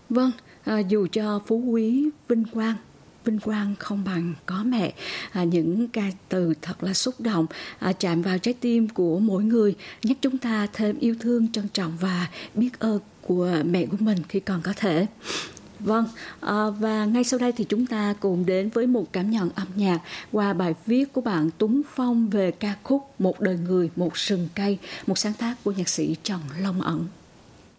Vâng, dù cho phú quý, vinh quang không bằng có mẹ. Những ca từ thật là xúc động, chạm vào trái tim của mỗi người, nhắc chúng ta thêm yêu thương, trân trọng và biết ơn của mẹ của mình khi còn có thể. Vâng, và ngay sau đây thì chúng ta cùng đến với một cảm nhận âm nhạc qua bài viết của bạn Tuấn Phong về ca khúc Một đời người, một sừng cây, một sáng tác của nhạc sĩ Trần Long Ẩn.